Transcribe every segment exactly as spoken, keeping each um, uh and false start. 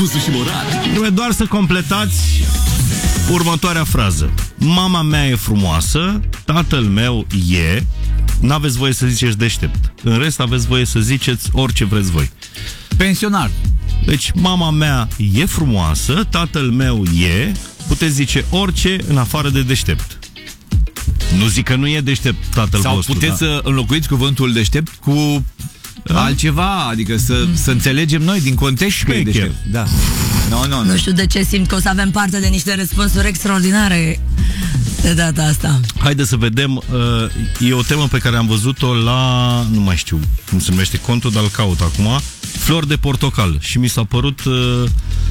Rusu și Moran. Trebuie doar să completați următoarea frază. Mama mea e frumoasă, tatăl meu e... N-aveți voie să ziceți deștept. În rest aveți voie să ziceți orice vreți voi. Pensionar. Deci mama mea e frumoasă, tatăl meu e... Puteți zice orice în afară de deștept. Nu zic că nu e deștept tatăl Sau vostru. puteți da? să înlocuiți cuvântul deștept cu da? altceva, adică să, să înțelegem noi din context că e deștept. Da. No, no, no. Nu știu de ce simt că o să avem parte de niște răspunsuri extraordinare de data asta. Haideți să vedem. uh, E o temă pe care am văzut-o la... Nu mai știu cum se numește contul, dar îl caut acum. Flori de portocal. Și mi s-a părut uh,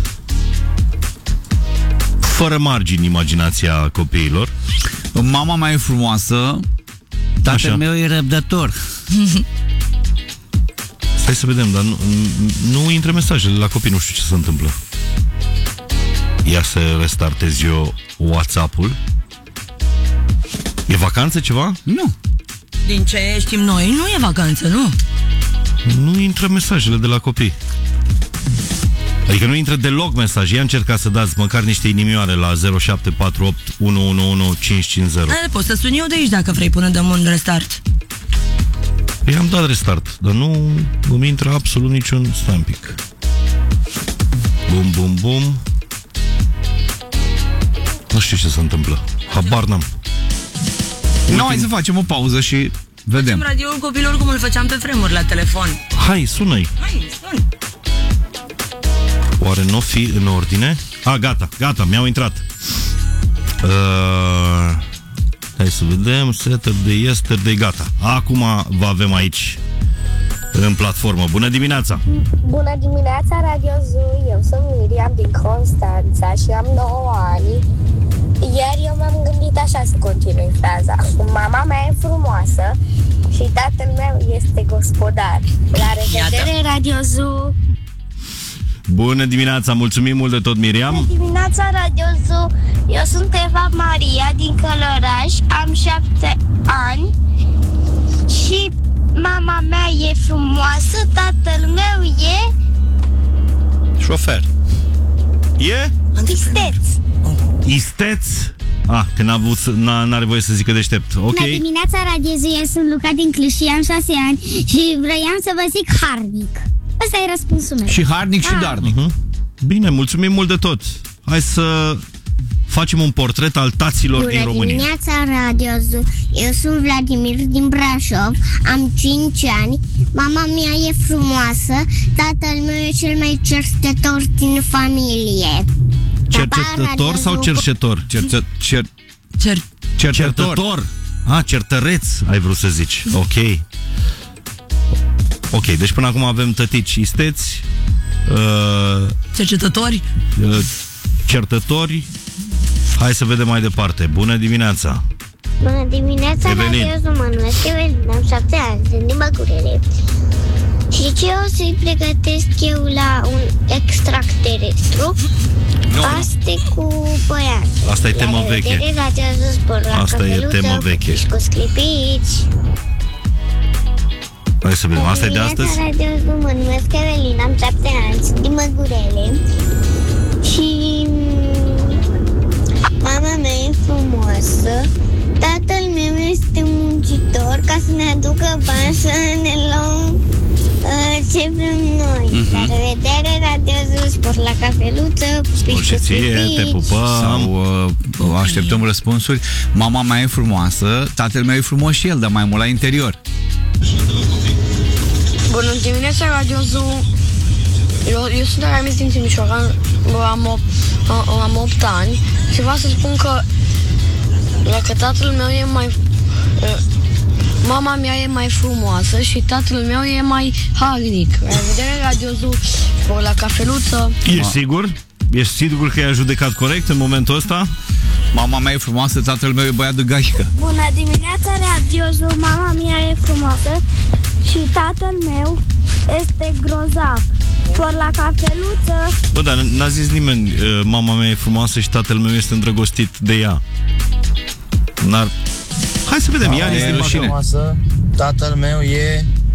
fără margini imaginația copiilor. Mama mea e frumoasă, tatăl Așa. meu e răbdător. Stai să vedem, dar nu, nu intre mesajele la copii, nu știu ce se întâmplă. Ia să restartez eu WhatsApp-ul. E vacanță ceva? Nu. Din ce știm noi, nu e vacanță, nu? Nu intră mesajele de la copii. Adică nu intră deloc mesaj. Ia încerca să dați măcar niște inimioare la zero șapte patru opt unu unu unu cinci cinci zero. Hai, poți să suni eu de aici dacă vrei până dăm un restart. I-am dat restart, dar nu îmi intră absolut niciun... Stai un pic. Bum, bum, bum. Nu știu ce se întâmplă. Habar n-am. Nu, no, hai să facem o pauză și vedem. Facem radioul copilor cum îl făceam pe vremuri la telefon. Hai, sună-i. Hai, sun. Oare n-o fi în ordine? A, gata, gata, mi-au intrat. Uh, hai să vedem. Saturday, yesterday, gata. Acum vă avem aici în platformă. Bună dimineața! Bună dimineața, Radio Zoo. Eu sunt Miriam din Constanța și am nouă ani. Ieri eu m-am gândit așa să continui fraza. Mama mea e frumoasă și tatăl meu este gospodar. La revedere, Iată. Radio Zoo. Bună dimineața, mulțumim mult de tot, Miriam. Bună dimineața, Radio Zoo. Eu sunt Eva Maria din Călăraș, am șapte ani și mama mea e frumoasă, tatăl meu e... Șofer. E? Isteț. Isteț? Ah, că n-a avut, n-a, n-are voie să zică deștept. Ok. Bună dimineața, Radio Zoo. Eu sunt Luca din Cluj și am șase ani și vroiam să vă zic harnic. Ăsta e răspunsul meu. Și harnic și darnic. uh-huh. Bine, mulțumim mult de tot. Hai să facem un portret al taților Bună din România. Bună dimineața, Radio Zoo. Eu sunt Vladimir din Brașov, am cinci ani, mama mea e frumoasă, tatăl meu e cel mai cercetător din familie. Cercetător sau cerșetor? Cerță, cer, Cer... cercetător. Certător. Ah, certăreț, ai vrut să zici. Ok. Ok, deci până acum avem tătici isteți, uh, Cercetători. uh, certători. Hai să vedem mai departe. Bună dimineața! Bună dimineața, Evelin. Radio Zoo. Mă numesc Evelin, am șapte ani, sunt din Măgurele. Și ce o să-i pregătesc eu la un extraterestru? Nu, Paste cu băiat. Asta e temă veche. Asta e temă veche. Și cu sclipici. Hai să vedem. Asta e de astăzi? Radio Zoo, mă numesc Evelin, am șapte ani, sunt din Măgurele. Și mama mea e frumoasă, tatăl meu este muncitor ca să ne aducă bani să ne luăm uh, ce vrem noi. Mhm. La revedere, Radio Zoo, spor la cafeluță, Spor și ție, te pupăm. sau uh, așteptăm răspunsuri. Mama mea e frumoasă, tatăl meu e frumos și el, dar mai mult la interior. Bună dimineața, Radio Zoo. Eu, eu sunt Aramis din Timișoara, am opt, am opt ani și vreau să spun că dacă tatăl meu e mai... Mama mea e mai frumoasă și tatăl meu e mai harnic. La revedere, Radio Zoo, spor la cafeluță. Ești sigur? Ești sigur că i-a judecat corect în momentul ăsta? Mama mea e frumoasă, tatăl meu e băiat de gașcă. Bună dimineața, Radio Zoo. Mama mea e frumoasă și tatăl meu este grozav. Spor la cafeluță. Bă, dar n-a zis nimeni mama mea e frumoasă și tatăl meu este îndrăgostit de ea. N-ar... Hai să vedem, Ianis din Bacău. frumoasă, tatăl meu e